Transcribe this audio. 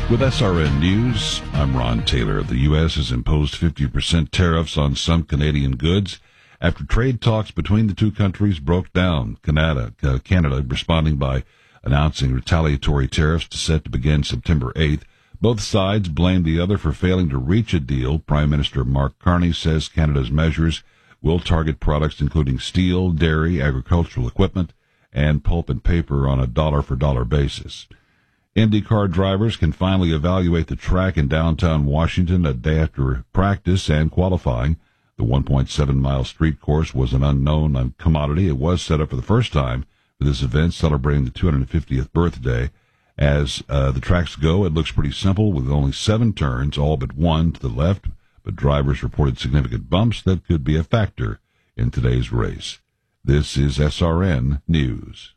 With SRN News, I'm Ron Taylor. The U.S. has imposed 50% tariffs on some Canadian goods after trade talks between the two countries broke down. Canada responding by announcing retaliatory tariffs set to begin September 8th. Both sides blame the other for failing to reach a deal. Prime Minister Mark Carney says Canada's measures will target products including steel, dairy, agricultural equipment, and pulp and paper on a dollar-for-dollar basis. IndyCar drivers can finally evaluate the track in downtown Washington a day after practice and qualifying. The 1.7-mile street course was an unknown commodity. It was set up for the first time for this event, celebrating the 250th birthday. As the tracks go, it looks pretty simple with only 7 turns, all but one to the left, but drivers reported significant bumps that could be a factor in today's race. This is SRN News.